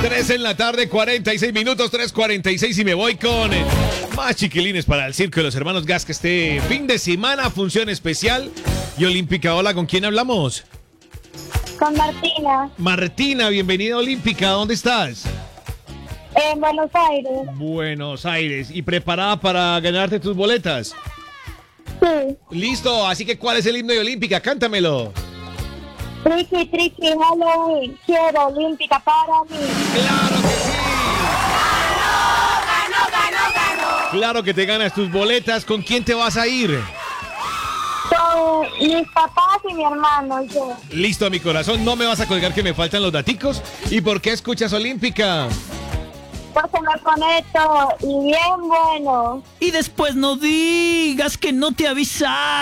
3 en la tarde, 46 minutos, 3:46 y me voy con más chiquilines para el Circo de los Hermanos Gas que este fin de semana, función especial y olímpica. Hola, ¿con quién hablamos? Con Martina. Martina, bienvenida a Olímpica, ¿dónde estás? En Buenos Aires. Buenos Aires. ¿Y preparada para ganarte tus boletas? Sí. Listo, así que ¿cuál es el himno de Olímpica? Cántamelo. Triqui, triqui, Halloween. Quiero Olímpica para mí. ¡Claro que sí! ¡Ganó! Claro que te ganas tus boletas. ¿Con quién te vas a ir? Con mis papás y mi hermano y yo. Listo, mi corazón. No me vas a colgar que me faltan los daticos. ¿Y por qué escuchas Olímpica? Porque me conecto y bien bueno. Y después no digas que no te avisaron.